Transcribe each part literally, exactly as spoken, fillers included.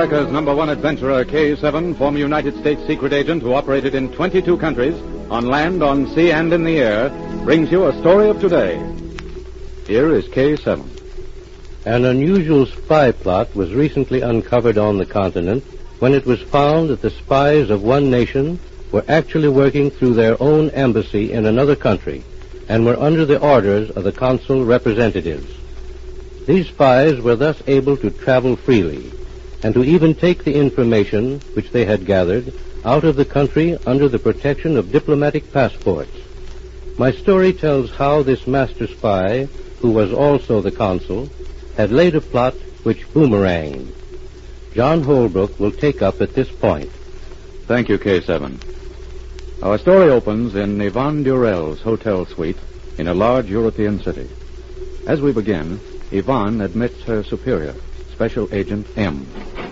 America's number one adventurer, K seven, former United States secret agent who operated in twenty-two countries, on land, on sea, and in the air, brings you a story of today. Here is K seven. An unusual spy plot was recently uncovered on the continent when it was found that the spies of one nation were actually working through their own embassy in another country and were under the orders of the consul representatives. These spies were thus able to travel freely and to even take the information which they had gathered out of the country under the protection of diplomatic passports. My story tells how this master spy, who was also the consul, had laid a plot which boomeranged. John Holbrook will take up at this point. Thank you, K seven. Our story opens in Yvonne Durell's hotel suite in a large European city. As we begin, Yvonne admits her superior, Special Agent M.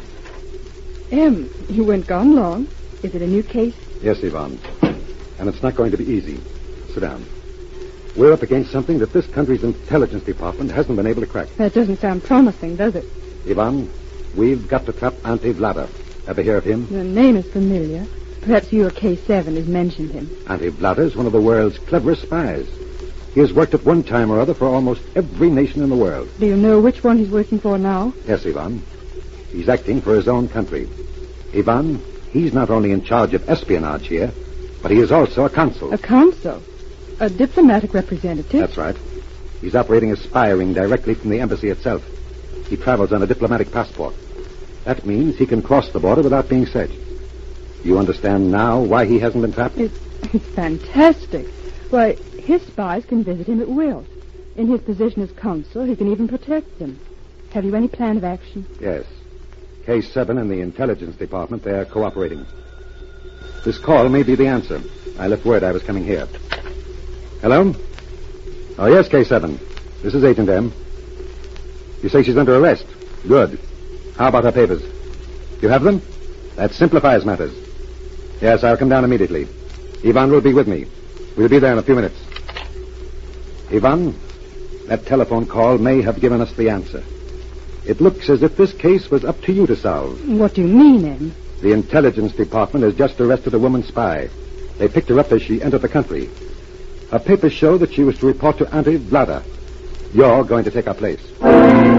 M, you weren't gone long. Is it a new case? Yes, Yvonne. And it's not going to be easy. Sit down. We're up against something that this country's intelligence department hasn't been able to crack. That doesn't sound promising, does it? Yvonne, we've got to trap Ante Vlada. Ever hear of him? The name is familiar. Perhaps your K seven has mentioned him. Ante Vlada is one of the world's cleverest spies. He has worked at one time or other for almost every nation in the world. Do you know which one he's working for now? Yes, Yvonne. He's acting for his own country. Yvonne, he's not only in charge of espionage here, but he is also a consul. A consul? A diplomatic representative? That's right. He's operating a spy ring directly from the embassy itself. He travels on a diplomatic passport. That means he can cross the border without being searched. You understand now why he hasn't been trapped? It's, it's fantastic. Why, his spies can visit him at will. In his position as consul, he can even protect them. Have you any plan of action? Yes. K seven and the intelligence department, they're cooperating. This call may be the answer. I left word I was coming here. Hello? Oh, yes, K seven. This is Agent M. You say she's under arrest. Good. How about her papers? You have them? That simplifies matters. Yes, I'll come down immediately. Yvonne will be with me. We'll be there in a few minutes. Yvonne, that telephone call may have given us the answer. It looks as if this case was up to you to solve. What do you mean, Em? The intelligence department has just arrested a woman spy. They picked her up as she entered the country. Her papers show that she was to report to Ante Vlada. You're going to take her place.